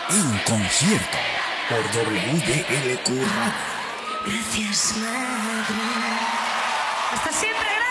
en concierto por WDLQ Radio. Gracias, madre. Hasta siempre.